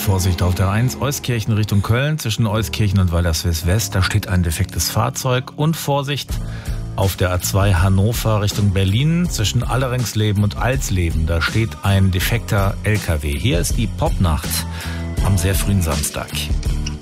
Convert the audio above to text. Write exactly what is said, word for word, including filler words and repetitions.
Vorsicht auf der eins, Euskirchen Richtung Köln, zwischen Euskirchen und Walderswil West, da steht ein defektes Fahrzeug. Und Vorsicht auf der A zwei Hannover Richtung Berlin, zwischen Alleringsleben und Alsleben, da steht ein defekter L K W. Hier ist die Popnacht am sehr frühen Samstag.